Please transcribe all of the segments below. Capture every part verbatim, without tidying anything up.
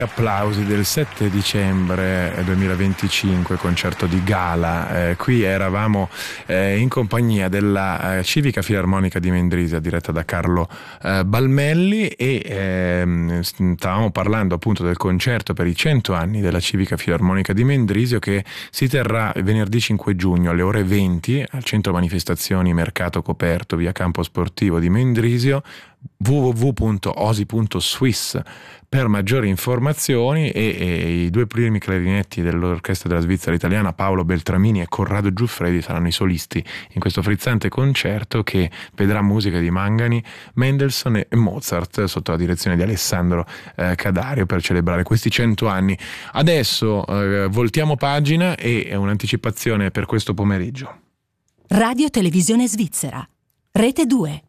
Applausi del sette dicembre duemilaventicinque, concerto di gala. Eh, qui eravamo eh, in compagnia della eh, Civica Filarmonica di Mendrisio, diretta da Carlo eh, Balmelli, e eh, stavamo parlando appunto del concerto per i cento anni della Civica Filarmonica di Mendrisio, che si terrà venerdì cinque giugno alle ore venti al centro manifestazioni Mercato Coperto, via Campo Sportivo di Mendrisio. w w w punto osi punto swiss per maggiori informazioni, e, e i due primi clarinetti dell'Orchestra della Svizzera Italiana, Paolo Beltramini e Corrado Giuffredi, saranno i solisti in questo frizzante concerto che vedrà musica di Mangani, Mendelssohn e Mozart sotto la direzione di Alessandro eh, Cadario, per celebrare questi cento anni. Adesso eh, voltiamo pagina e un'anticipazione per questo pomeriggio. Radio Televisione Svizzera, Rete due.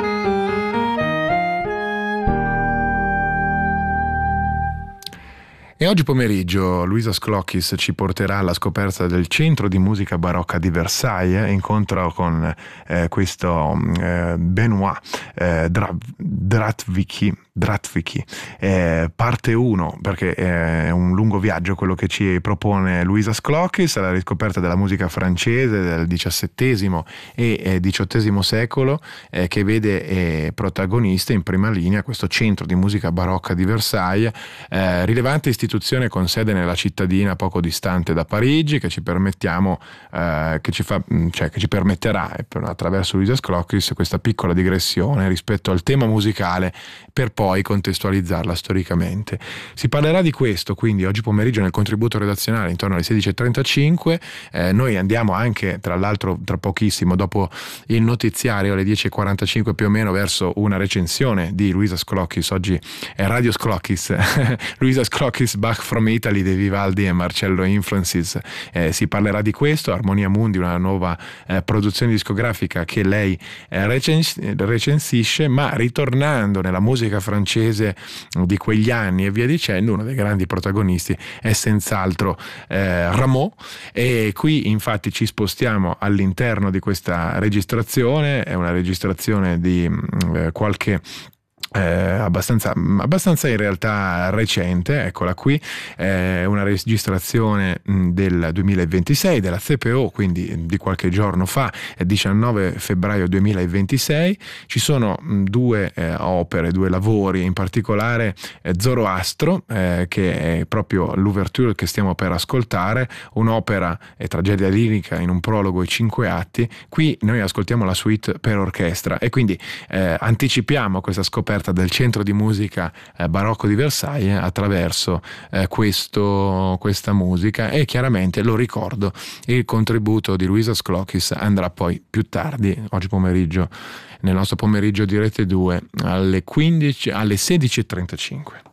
E oggi pomeriggio Luisa Sclocchis ci porterà alla scoperta del Centro di Musica Barocca di Versailles, incontro con eh, questo eh, Benoît eh, Dra- Dratvici, Dratvici eh, parte uno, perché è un lungo viaggio quello che ci propone Luisa Sclocchis, alla riscoperta della musica francese del diciassettesimo e eh, diciottesimo secolo, eh, che vede eh, protagonista in prima linea questo Centro di Musica Barocca di Versailles, eh, rilevante istituzione con sede nella cittadina poco distante da Parigi, che ci permettiamo eh, che ci fa cioè che ci permetterà attraverso Luisa Sclocchis questa piccola digressione rispetto al tema musicale, per poi contestualizzarla storicamente. Si parlerà di questo quindi oggi pomeriggio nel contributo redazionale intorno alle sedici e trentacinque. Eh, noi andiamo anche, tra l'altro, tra pochissimo, dopo il notiziario alle dieci e quarantacinque più o meno, verso una recensione di Luisa Sclocchis. Oggi è Radio Sclocchis Luisa Sclocchis, Bach from Italy di Vivaldi e Marcello Influences. Eh, si parlerà di questo, Armonia Mundi, una nuova eh, produzione discografica che lei eh, recens- recensisce, ma ritornando nella musica francese di quegli anni e via dicendo, uno dei grandi protagonisti è senz'altro eh, Rameau, e qui infatti ci spostiamo all'interno di questa registrazione. È una registrazione di eh, qualche Eh, abbastanza, abbastanza in realtà recente, eccola qui, è eh, una registrazione mh, del duemilaventisei della C P O, quindi di qualche giorno fa, diciannove febbraio duemilaventisei. Ci sono mh, due eh, opere, due lavori, in particolare eh, Zoroastro, eh, che è proprio l'ouverture che stiamo per ascoltare, un'opera e tragedia lirica in un prologo e cinque atti. Qui noi ascoltiamo la suite per orchestra, e quindi eh, anticipiamo questa scoperta del Centro di Musica eh, Barocco di Versailles attraverso eh, questo, questa musica. E chiaramente, lo ricordo, il contributo di Luisa Sclocchis andrà poi più tardi, oggi pomeriggio, nel nostro pomeriggio di Rete due, alle quindici, alle sedici e trentacinque.